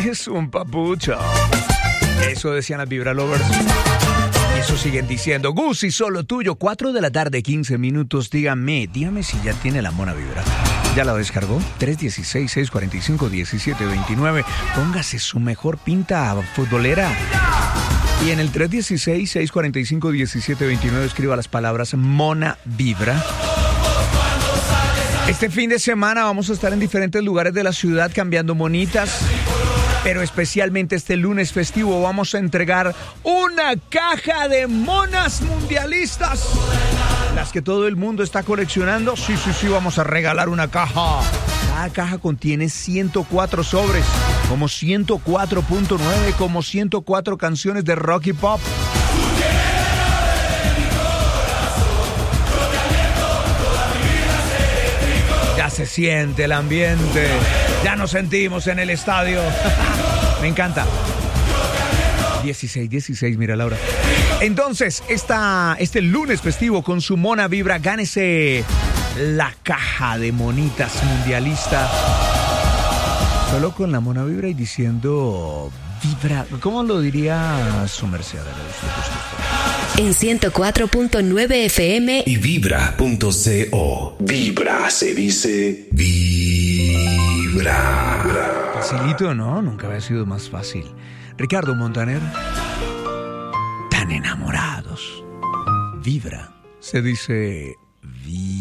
es un papucho. Eso decían las Vibra Lovers. Y eso siguen diciendo. Gusi, solo tuyo. 4 de la tarde, 15 minutos. Dígame si ya tiene la Mona Vibra. ¿Ya la descargó? 316-645-1729. Póngase su mejor pinta futbolera. Y en el 316-645-1729 escriba las palabras Mona Vibra. Este fin de semana vamos a estar en diferentes lugares de la ciudad cambiando monitas. Pero especialmente este lunes festivo vamos a entregar una caja de monas mundialistas. Las que todo el mundo está coleccionando. Sí, vamos a regalar una caja. Cada caja contiene 104 sobres, como 104.9, como 104 canciones de rock y pop. Ya se siente el ambiente. Ya nos sentimos en el estadio. Me encanta. 16, mira Laura. Entonces, este lunes festivo con su Mona Vibra, gánese la caja de monitas mundialista. Solo con la Mona Vibra y diciendo Vibra. ¿Cómo lo diría su merced? En 104.9 FM y vibra.co. Vibra se dice Vibra. Facilito, ¿no? Nunca había sido más fácil. Ricardo Montaner. Tan enamorados. Vibra se dice Vibra.